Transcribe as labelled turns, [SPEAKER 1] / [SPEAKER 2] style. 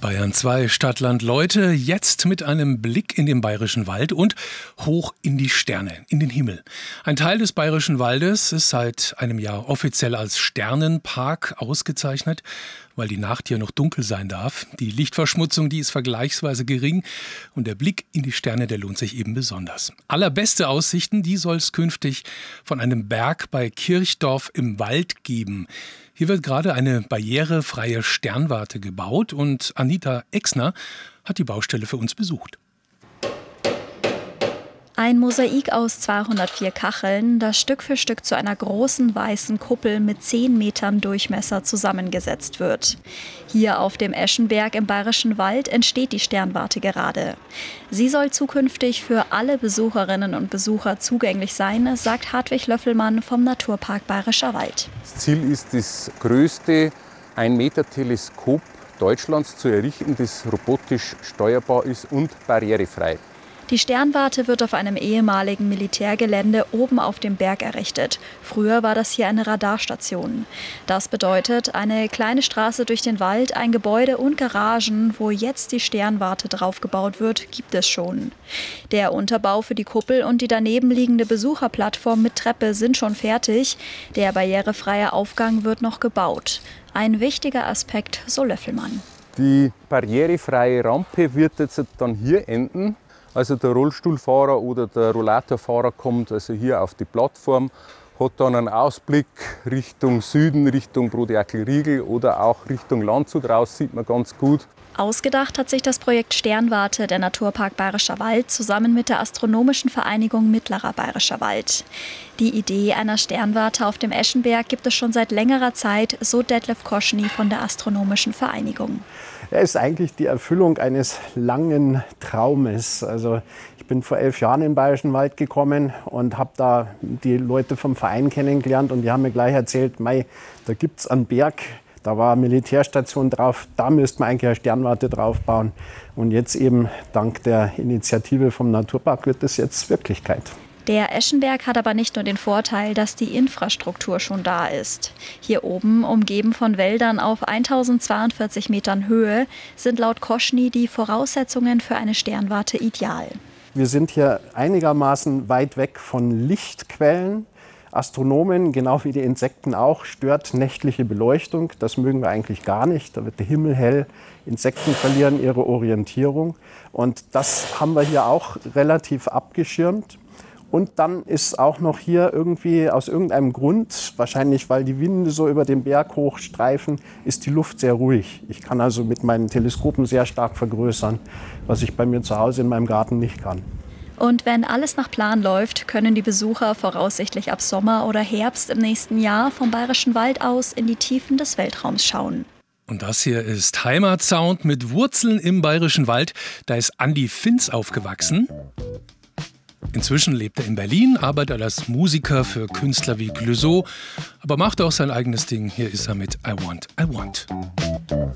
[SPEAKER 1] Bayern 2, Stadtland Leute, jetzt mit einem Blick in den Bayerischen Wald und hoch in die Sterne, in den Himmel. Ein Teil des Bayerischen Waldes ist seit einem Jahr offiziell als Sternenpark ausgezeichnet, weil die Nacht hier noch dunkel sein darf. Die Lichtverschmutzung, die ist vergleichsweise gering und der Blick in die Sterne, der lohnt sich eben besonders. Allerbeste Aussichten, die soll es künftig von einem Berg bei Kirchdorf im Wald geben. Hier wird gerade eine barrierefreie Sternwarte gebaut und Anita Exner hat die Baustelle für uns besucht.
[SPEAKER 2] Ein Mosaik aus 204 Kacheln, das Stück für Stück zu einer großen weißen Kuppel mit 10 Metern Durchmesser zusammengesetzt wird. Hier auf dem Eschenberg im Bayerischen Wald entsteht die Sternwarte gerade. Sie soll zukünftig für alle Besucherinnen und Besucher zugänglich sein, sagt Hartwig Löffelmann vom Naturpark Bayerischer Wald.
[SPEAKER 3] Das Ziel ist, das größte 1-Meter-Teleskop Deutschlands zu errichten, das robotisch steuerbar ist und barrierefrei.
[SPEAKER 2] Die Sternwarte wird auf einem ehemaligen Militärgelände oben auf dem Berg errichtet. Früher war das hier eine Radarstation. Das bedeutet, eine kleine Straße durch den Wald, ein Gebäude und Garagen, wo jetzt die Sternwarte draufgebaut wird, gibt es schon. Der Unterbau für die Kuppel und die daneben liegende Besucherplattform mit Treppe sind schon fertig. Der barrierefreie Aufgang wird noch gebaut. Ein wichtiger Aspekt, so Löffelmann.
[SPEAKER 3] Die barrierefreie Rampe wird jetzt dann hier enden. Also der Rollstuhlfahrer oder der Rollatorfahrer kommt also hier auf die Plattform, hat dann einen Ausblick Richtung Süden, Richtung Broderkel-Riegel oder auch Richtung Landshut raus, sieht man ganz gut.
[SPEAKER 2] Ausgedacht hat sich das Projekt Sternwarte der Naturpark Bayerischer Wald zusammen mit der Astronomischen Vereinigung Mittlerer Bayerischer Wald. Die Idee einer Sternwarte auf dem Eschenberg gibt es schon seit längerer Zeit, so Detlef Koschny von der Astronomischen Vereinigung.
[SPEAKER 4] Er ist eigentlich die Erfüllung eines langen Traumes. Also ich bin vor 11 Jahren in den Bayerischen Wald gekommen und habe da die Leute vom Verein kennengelernt und die haben mir gleich erzählt, Mei, da gibt es einen Berg, da war eine Militärstation drauf, da müsste man eigentlich eine Sternwarte drauf bauen. Und jetzt eben dank der Initiative vom Naturpark wird das jetzt Wirklichkeit.
[SPEAKER 2] Der Eschenberg hat aber nicht nur den Vorteil, dass die Infrastruktur schon da ist. Hier oben, umgeben von Wäldern auf 1042 Metern Höhe, sind laut Koschny die Voraussetzungen für eine Sternwarte ideal.
[SPEAKER 4] Wir sind hier einigermaßen weit weg von Lichtquellen. Astronomen, genau wie die Insekten auch, stört nächtliche Beleuchtung. Das mögen wir eigentlich gar nicht. Da wird der Himmel hell. Insekten verlieren ihre Orientierung. Und das haben wir hier auch relativ abgeschirmt. Und dann ist auch noch hier irgendwie aus irgendeinem Grund, wahrscheinlich weil die Winde so über den Berg hochstreifen, ist die Luft sehr ruhig. Ich kann also mit meinen Teleskopen sehr stark vergrößern, was ich bei mir zu Hause in meinem Garten nicht kann.
[SPEAKER 2] Und wenn alles nach Plan läuft, können die Besucher voraussichtlich ab Sommer oder Herbst im nächsten Jahr vom Bayerischen Wald aus in die Tiefen des Weltraums schauen.
[SPEAKER 1] Und das hier ist Heimatsound mit Wurzeln im Bayerischen Wald. Da ist Andi Finz aufgewachsen. Inzwischen lebt er in Berlin, arbeitet als Musiker für Künstler wie Clouseau, aber macht auch sein eigenes Ding. Hier ist er mit I Want, I Want.